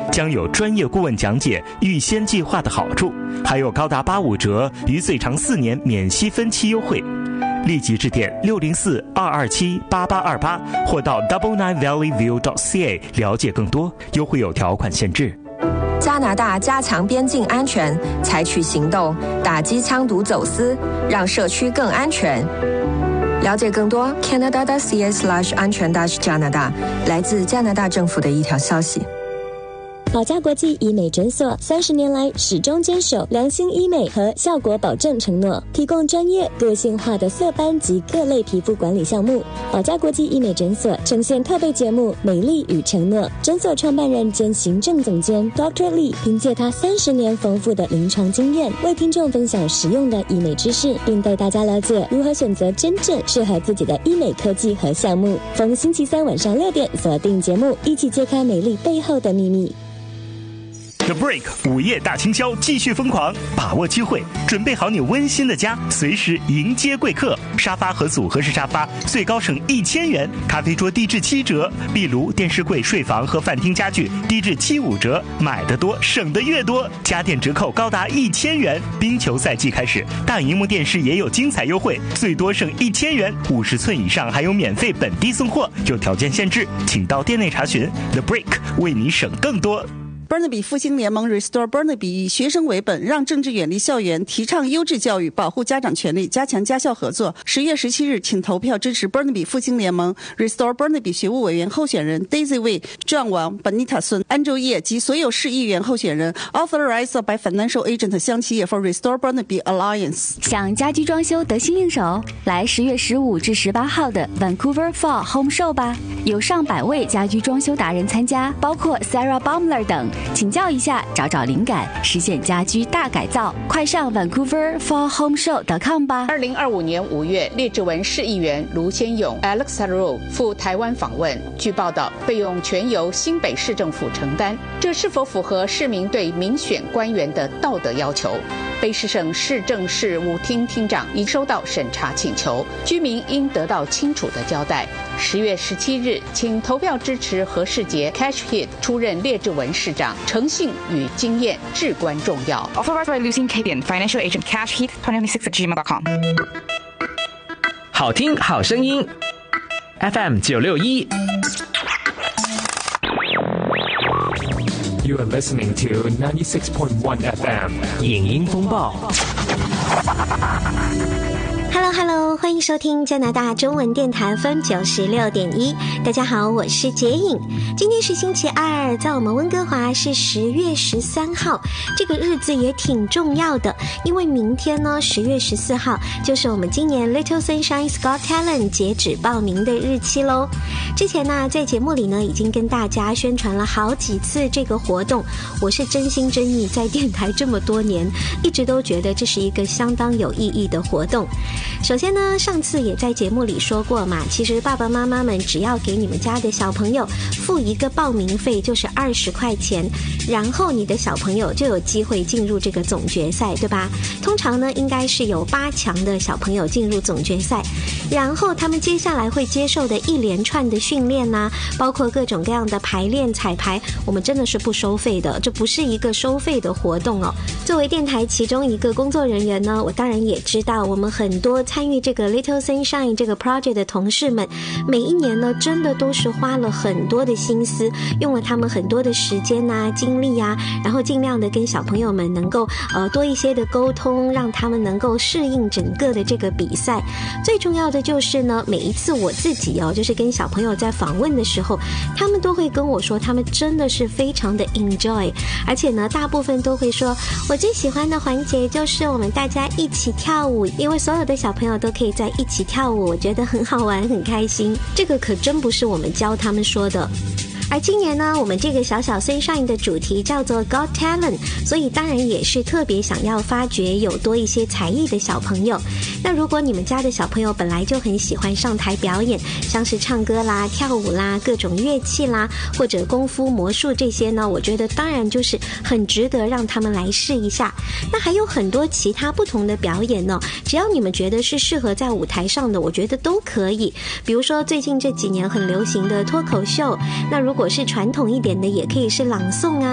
将有专业顾问讲解预先计划的好处，还有高达85折与最长4年免息分期优惠。立即致电604-227-8828或到 999valleyview.ca 了解更多，优惠有条款限制。 加拿大加强边境安全，采取行动打击枪毒走私，让社区更安全。了解更多 Canada.ca/安全加拿大，来自加拿大政府的一条消息。 宝嘉国际医美诊所30年来始终坚守良心医美和效果保证承诺，提供专业个性化的色斑及各类皮肤管理项目。宝嘉国际医美诊所呈现特备节目《美丽与承诺》，诊所创办人兼行政总监 Dr. Lee 凭借他30年丰富的临床经验，为听众分享实用的医美知识，并带大家了解如何选择真正适合自己的医美科技和项目。逢星期3晚上6点锁定节目，一起揭开美丽背后的秘密。 The Break 午夜大清销继续疯狂，把握机会，准备好你温馨的家，随时迎接贵客。沙发和组合式沙发最高省1000元，咖啡桌低至7折，壁炉、电视柜、睡房和饭厅家具低至75折，买得多省得越多，家电折扣高达1000元。冰球赛季开始，大荧幕电视也有精彩优惠，最多省1000元，50寸以上还有免费本地送货，有条件限制，请到店内查询。The Break 为你省更多。 Burnaby 复兴联盟 Restore Burnaby 以学生为本，让政治远离校园，提倡优质教育，保护家长权利，加强家校合作。10月17日，请投票支持 Burnaby 复兴联盟 Restore Burnaby 学务委员候选人 Daisy Wei、John Wang、Benita Sun、Andrew Ye 及所有市议员候选人 Authorized by Financial Agent 向企业 for Restore Burnaby Alliance。 想家居装修得心应手，来10月15至18号的 Vancouver Fall Home Show 吧，有上百位家居装修达人参加，包括 Sarah Baumler 等。请教一下，找找灵感，实现家居大改造。快上 VancouverFallHomeShow.com 吧。 2025年5月，列治文市议员卢先勇 Alex Harrow 赴台湾访问，据报道，费用全由新北市政府承担，这是否符合市民对民选官员的道德要求？卑诗省市政事务厅厅长已收到审查请求，居民应得到清楚的交代。10月17日，请投票支持何世杰 Cash Hit 出任列治文市长，诚信与经验至关重要。 Authorized by Lucien Capian, Financial Agent Cash Heath 2026@gmail.com。 好听好声音 ，FM 961。 You are listening to 96.1 FM 影音风暴。 Hello， 欢迎收听加拿大中文电台 FM 96.1。大家好，我是洁颖。今天是星期二，在我们温哥华是10月13号，这个日子也挺重要的，因为明天呢10月14号就是我们今年 Little Sunshine Got Talent 截止报名的日期咯。之前呢在节目里呢已经跟大家宣传了好几次这个活动，我是真心真意在电台这么多年，一直都觉得这是一个相当有意义的活动。首先呢，上次也在节目里说过嘛，其实爸爸妈妈们只要给你们家的小朋友付一个报名费，就是20块钱，然后你的小朋友就有机会进入这个总决赛，对吧？通常呢应该是有8强的小朋友进入总决赛，然后他们接下来会接受的一连串的训练啊，包括各种各样的排练彩排，我们真的是不收费的，这不是一个收费的活动哦。作为电台其中一个工作人员呢，我当然也知道我们很多参与这个 Little Sunshine 这个 project 的同事们，每一年呢真的都是花了很多的心思，用了他们很多的时间啊精力啊，然后尽量的跟小朋友们能够多一些的沟通，让他们能够适应整个的这个比赛。最重要的就是呢，每一次我自己就是跟小朋友在访问的时候，他们都会跟我说他们真的是非常的 enjoy， 而且呢大部分都会说我最喜欢的环节就是我们大家一起跳舞，因为所有的小朋友都可以在一起跳舞，我觉得很好玩很开心。这个可真不是我们教他们说的。而今年呢，我们这个小小 Sunshine 的主题叫做 Got Talent， 所以当然也是特别想要发掘有多一些才艺的小朋友。那如果你们家的小朋友本来就很喜欢上台表演，像是唱歌啦、跳舞啦、各种乐器啦，或者功夫魔术这些呢，我觉得当然就是很值得让他们来试一下。那还有很多其他不同的表演呢，只要你们觉得是适合在舞台上的，我觉得都可以。比如说最近这几年很流行的脱口秀，那如果是传统一点的，也可以是朗诵啊